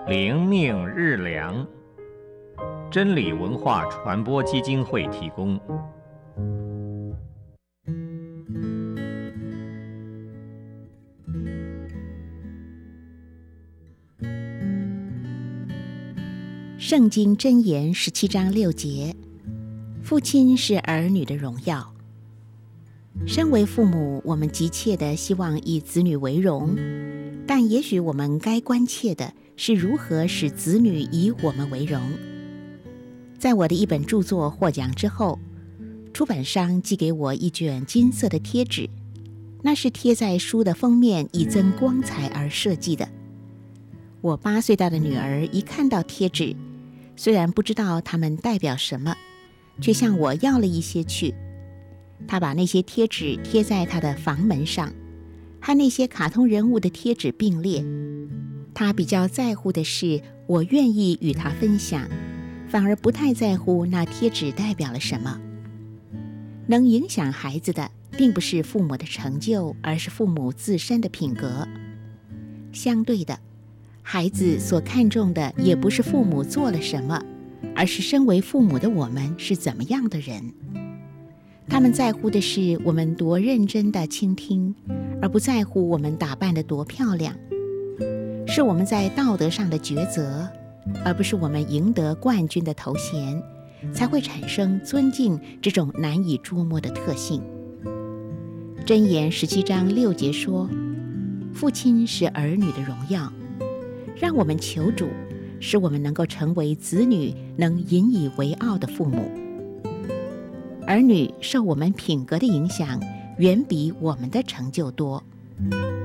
灵命日粮，真理文化传播基金会提供。 圣经箴言17章6节，父亲是儿女的荣耀。身为父母，我们急切地希望以子女为荣，但也许我们该关切的是如何使子女以我们为荣。在我的一本著作获奖之后，出版商寄给我一卷金色的贴纸，那是贴在书的封面以增光彩而设计的。我8岁大的女儿一看到贴纸，虽然不知道它们代表什么，却向我要了一些去。她把那些贴纸贴在她的房门上，和那些卡通人物的贴纸并列。她比较在乎的是我愿意与她分享，反而不太在乎那贴纸代表了什么。能影响孩子的并不是父母的成就，而是父母自身的品格。相对的，孩子所看重的也不是父母做了什么，而是身为父母的我们是怎么样的人。他们在乎的是我们多认真地倾听，而不在乎我们打扮得多漂亮。是我们在道德上的抉择，而不是我们赢得冠军的头衔，才会产生尊敬这种难以捉摸的特性。箴言17章6节说，父亲是儿女的荣耀。让我们求主，使我们能够成为子女能引以为傲的父母。儿女受我们品格的影响，远比我们的成就多。